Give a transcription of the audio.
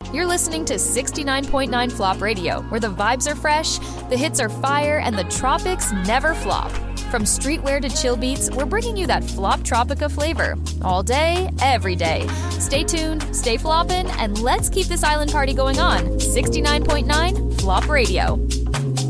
You're listening to 69.9 Flop Radio, where the vibes are fresh, the hits are fire, and the tropics never flop. From streetwear to chill beats, we're bringing you that Flop Tropica flavor. All day, every day. Stay tuned, stay floppin', and let's keep this island party going on. 69.9 Flop Radio.